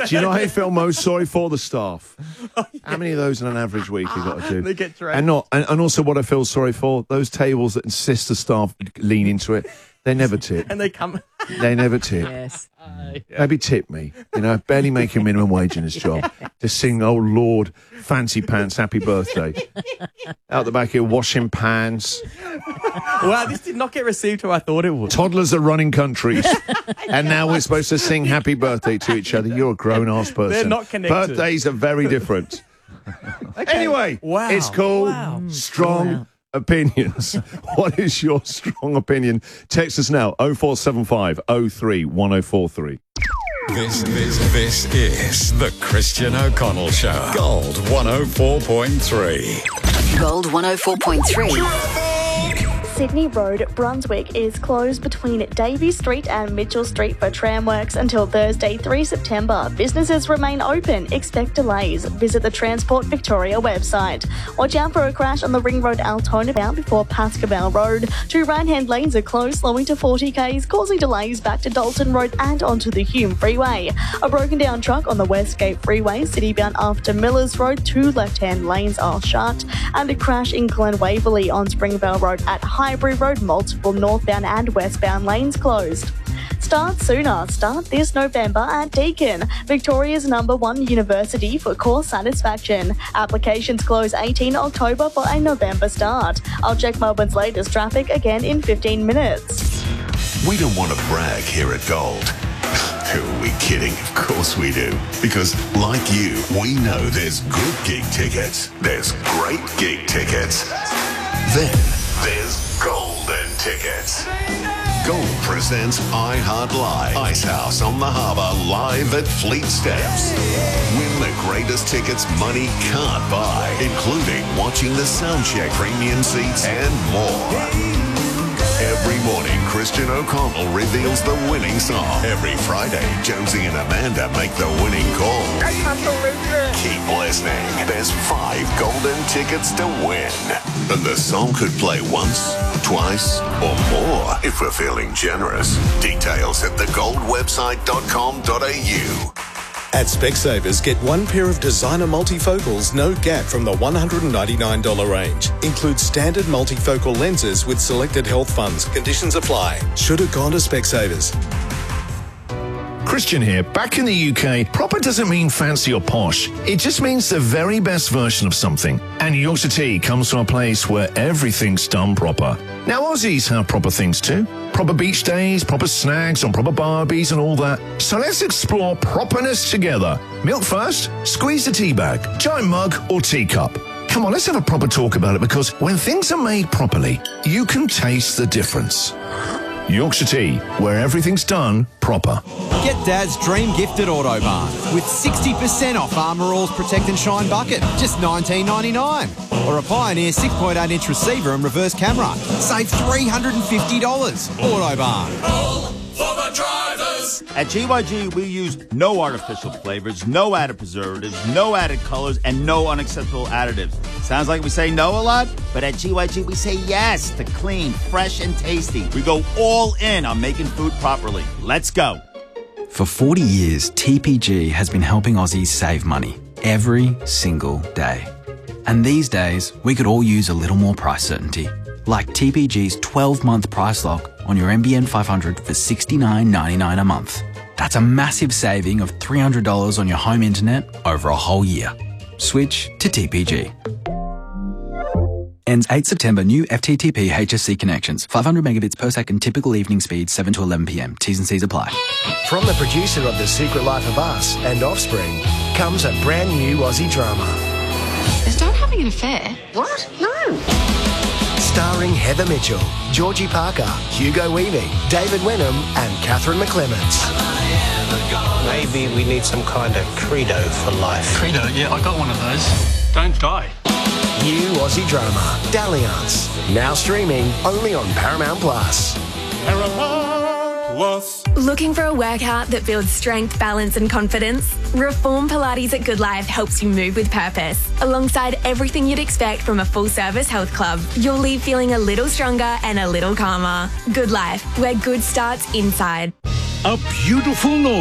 Do you know how you feel most sorry for? The staff. How many of those in an average week you got to do? They get dragged. And also what I feel sorry for, those tables that insist the staff lean into it, they never tip. And they come... They never tip. Yes. Maybe tip me, barely making minimum wage in his job. To sing, oh Lord, fancy pants, happy birthday. Out the back here, washing pans. Wow, this did not get received how I thought it would. Toddlers are running countries. And now we're supposed to sing happy birthday to each other. You're a grown-ass person. They're not connected. Birthdays are very different. Anyway, Wow. it's called Strong Opinions. What is your strong opinion? Text us now, 0475 03 1043. This is the Christian O'Connell Show. Gold 104.3. Gold 104.3. Sydney Road, Brunswick, is closed between Davey Street and Mitchell Street for tramworks until Thursday, 3 September. Businesses remain open. Expect delays. Visit the Transport Victoria website. Watch out for a crash on the Ring Road Altona bound before Pascoe Road. 2 right-hand lanes are closed, slowing to 40 k's, causing delays back to Dalton Road and onto the Hume Freeway. A broken-down truck on the Westgate Freeway, citybound after Millers Road. 2 left-hand lanes are shut. And a crash in Glen Waverley on Springvale Road at Highbury Road, multiple northbound and westbound lanes closed. Start sooner. Start this November at Deakin, Victoria's #1 university for course satisfaction. Applications close 18 October for a November start. I'll check Melbourne's latest traffic again in 15 minutes. We don't want to brag here at Gold. Who are we kidding? Of course we do. Because, like you, we know there's good gig tickets. There's great gig tickets. Then there's golden tickets. Gold presents iHeart Live. Icehouse on the Harbour, live at Fleet Steps. Win the greatest tickets money can't buy, including watching the soundcheck, premium seats, and more. Every morning, Christian O'Connell reveals the winning song. Every Friday, Josie and Amanda make the winning call. Keep listening. There's 5 golden tickets to win. And the song could play once, twice, or more if we're feeling generous. Details at thegoldwebsite.com.au. At Specsavers, get 1 pair of designer multifocals, no gap, from the $199 range. Includes standard multifocal lenses with selected health funds. Conditions apply. Should have gone to Specsavers. Christian here. Back in the UK, proper doesn't mean fancy or posh. It just means the very best version of something. And Yorkshire Tea comes from a place where everything's done proper. Now, Aussies have proper things too. Proper beach days, proper snags on proper barbies and all that. So let's explore properness together. Milk first, squeeze the tea bag, giant mug or teacup. Come on, let's have a proper talk about it, because when things are made properly, you can taste the difference. Yorkshire Tea, where everything's done proper. Get Dad's dream gift at Autobarn with 60% off Armour All's Protect and Shine bucket, just $19.99. Or a Pioneer 6.8-inch receiver and reverse camera. Save $350. Autobarn. All for the drivers. At GYG, we use no artificial flavors, no added preservatives, no added colors, and no unacceptable additives. Sounds like we say no a lot, but at GYG, we say yes to clean, fresh, and tasty. We go all in on making food properly. Let's go. For 40 years, TPG has been helping Aussies save money every single day. And these days, we could all use a little more price certainty. Like TPG's 12-month price lock on your NBN 500 for $69.99 a month. That's a massive saving of $300 on your home internet over a whole year. Switch to TPG. Ends 8 September. New FTTP HSC connections. 500 megabits per second. Typical evening speed 7 to 11 p.m. T's and C's apply. From the producer of The Secret Life of Us and Offspring comes a brand new Aussie drama. Is Dad having an affair? What? No. Starring Heather Mitchell, Georgie Parker, Hugo Weaving, David Wenham and Catherine McClements. Maybe we need some kind of credo for life. Credo? Yeah, I got one of those. Don't die. New Aussie drama, Dalliance. Now streaming only on Paramount Plus. Looking for a workout that builds strength, balance and confidence? Reform Pilates at Good Life helps you move with purpose. Alongside everything you'd expect from a full-service health club, you'll leave feeling a little stronger and a little calmer. Good Life, where good starts inside. A beautiful